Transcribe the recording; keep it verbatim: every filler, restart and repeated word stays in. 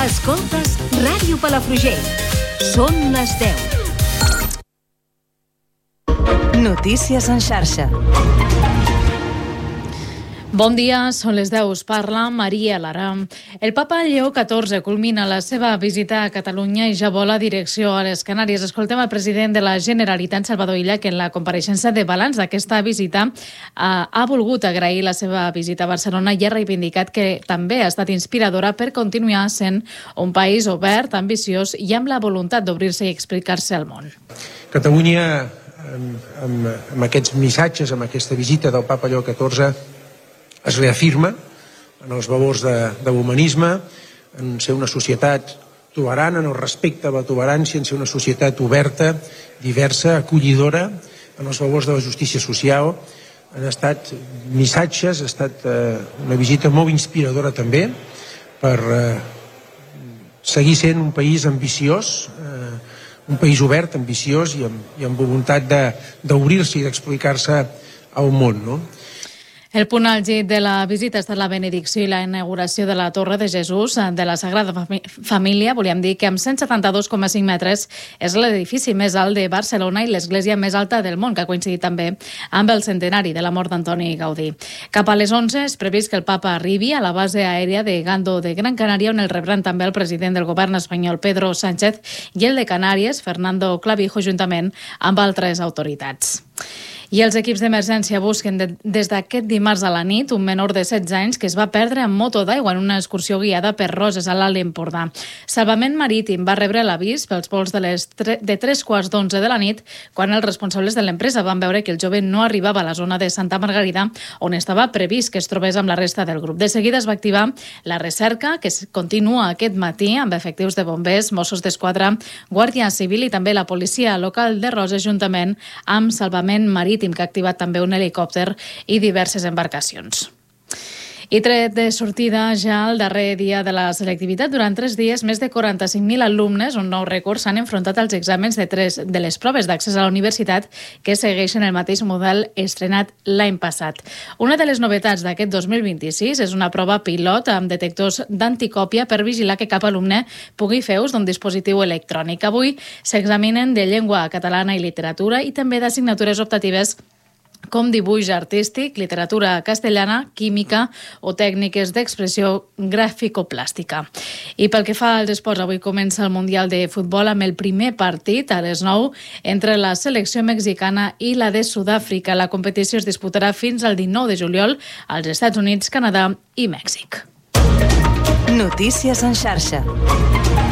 Escoltes Ràdio Palafrugell. Són les deu. Notícies en xarxa. Bon dia, són les deu. Us parla Maria Lara. El papa Lleó catorze culmina la seva visita a Catalunya i ja vola direcció a les Canàries. Escoltem el president de la Generalitat, Salvador Illa, que en la compareixença de balanç d'aquesta visita ha, ha volgut agrair la seva visita a Barcelona i ha reivindicat que també ha estat inspiradora per continuar sent un país obert, ambiciós i amb la voluntat d'obrir-se i explicar-se al món. Catalunya, amb, amb, amb aquests missatges, amb aquesta visita del papa Lleó catorze, es reafirma en els valors de, de l'humanisme, en ser una societat tolerant, en el respecte a la tolerància, en ser una societat oberta, diversa, acollidora, en els valors de la justícia social. Han estat missatges, ha estat eh, una visita molt inspiradora també per eh, seguir sent un país ambiciós, eh, un país obert, ambiciós i amb, i amb voluntat de, d'obrir-se i d'explicar-se al món, no? El punt àlgid de la visita ha estat la benedicció i la inauguració de la Torre de Jesús de la Sagrada Família. Volíem dir que amb cent setanta-dos coma cinc metres és l'edifici més alt de Barcelona i l'església més alta del món, que ha coincidit també amb el centenari de la mort d'Antoni Gaudí. Cap a les onze és previst que el papa arribi a la base aèria de Gando de Gran Canària, on el rebran també el president del govern espanyol, Pedro Sánchez, i el de Canàries, Fernando Clavijo, juntament amb altres autoritats. I els equips d'emergència busquen de, des d'aquest dimarts a la nit un menor de setze anys que es va perdre amb moto d'aigua en una excursió guiada per Roses a l'Alt Empordà. Salvament Marítim va rebre l'avís pels vols de, les tre- de tres quarts d'onze de la nit quan els responsables de l'empresa van veure que el jove no arribava a la zona de Santa Margarida on estava previst que es trobés amb la resta del grup. De seguida es va activar la recerca que es continua aquest matí amb efectius de bombers, Mossos d'Esquadra, Guàrdia Civil i també la policia local de Roses juntament amb Salvament Marítim, que ha activat també un helicòpter i diverses embarcacions. I tret de sortida ja el darrer dia de la selectivitat, durant tres dies, més de quaranta-cinc mil alumnes, un nou rècord, s'han enfrontat als exàmens de, tres, de les proves d'accés a la universitat que segueixen el mateix model estrenat l'any passat. Una de les novetats d'aquest dos mil vint-i-sis és una prova pilot amb detectors d'anticòpia per vigilar que cap alumne pugui fer ús d'un dispositiu electrònic. Avui s'examinen de llengua catalana i literatura i també d'assignatures optatives com dibuix artístic, literatura castellana, química o tècniques d'expressió gràfico-plàstica. I pel que fa als esports, avui comença el Mundial de Futbol amb el primer partit a les nou entre la selecció mexicana i la de Sud-àfrica. La competició es disputarà fins al dinou de juliol als Estats Units, Canadà i Mèxic. Notícies en xarxa.